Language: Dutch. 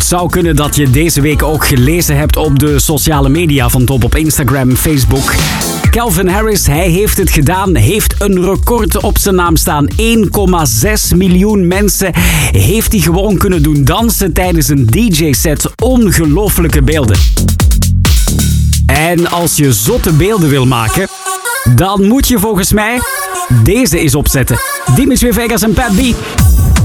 Het zou kunnen dat je deze week ook gelezen hebt op de sociale media van Top op Instagram, Facebook. Calvin Harris, hij heeft het gedaan, heeft een record op zijn naam staan. 1,6 miljoen mensen heeft hij gewoon kunnen doen dansen tijdens een DJ-set. Ongelooflijke beelden. En als je zotte beelden wil maken, dan moet je volgens mij deze eens opzetten. Dimitri Vegas en Pat B.